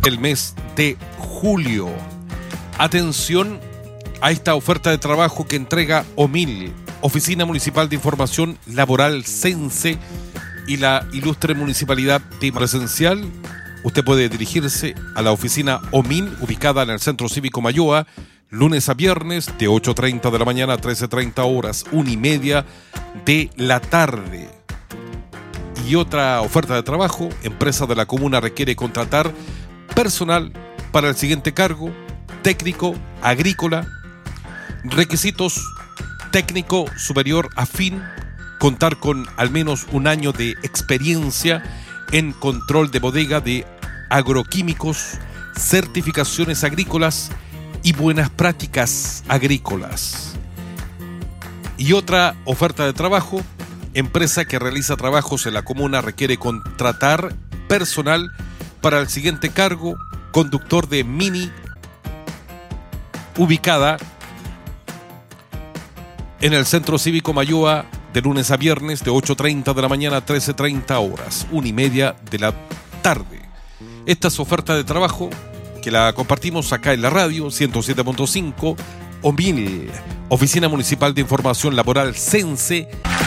el mes de julio. Atención a esta oferta de trabajo que entrega OMIL, Oficina Municipal de Información Laboral CENSE, y la ilustre Municipalidad de Presencial. Usted puede dirigirse a la oficina OMIL, ubicada en el Centro Cívico Mayoa, lunes a viernes, de 8:30 de la mañana a 13:30 horas, 1:30 de la tarde. Y otra oferta de trabajo: empresa de la comuna requiere contratar personal para el siguiente cargo: técnico agrícola. Requisitos: técnico superior afín, contar con al menos un año de experiencia en control de bodega de agroquímicos, certificaciones agrícolas y buenas prácticas agrícolas. Y otra oferta de trabajo: empresa que realiza trabajos en la comuna requiere contratar personal para el siguiente cargo: conductor de mini, ubicada en el Centro Cívico Mayoa, de lunes a viernes, de 8:30 de la mañana a 13:30 horas, 1:30 de la tarde. Esta es oferta de trabajo que la compartimos acá en la radio 107.5, OMIL, Oficina Municipal de Información Laboral CENSE.